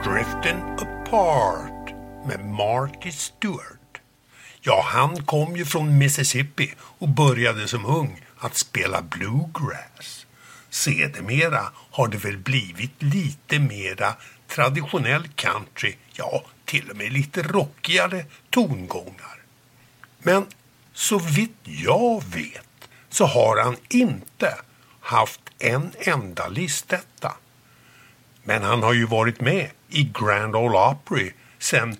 Drifting Apart med Marty Stuart. Ja, han kom ju från Mississippi och började som ung att spela bluegrass. Sedermera har det väl blivit lite mera traditionell country, ja, till och med lite rockigare tongångar. Men så vitt jag vet så har han inte haft en enda listetta. Men han har ju varit med i Grand Ole Opry sedan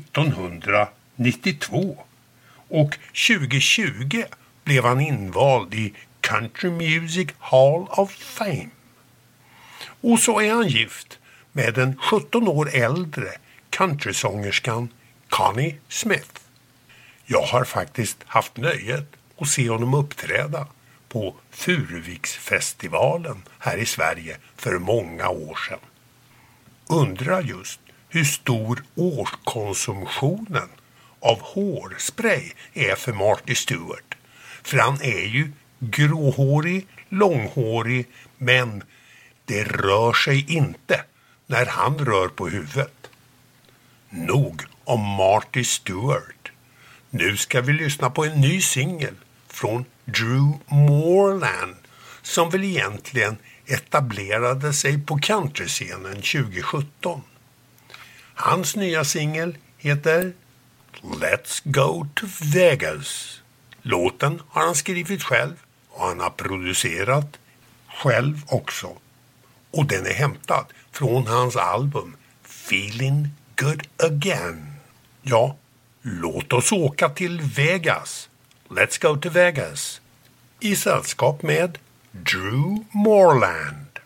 1992 och 2020 blev han invald i Country Music Hall of Fame. Och så är han gift med den 17 år äldre countrysångerskan Connie Smith. Jag har faktiskt haft nöjet att se honom uppträda på Furuviksfestivalen här i Sverige för många år sedan. Undrar just hur stor årskonsumtionen av hårspray är för Marty Stuart. För han är ju gråhårig, långhårig, men det rör sig inte när han rör på huvudet. Nog om Marty Stuart. Nu ska vi lyssna på en ny singel från Drew Moreland som väl egentligen etablerade sig på countryscenen 2017. Hans nya singel heter Let's Go to Vegas. Låten har han skrivit själv och han har producerat själv också. Och den är hämtad från hans album Feeling Good Again. Ja, låt oss åka till Vegas. Let's go to Vegas. I sällskap med Drew Moreland.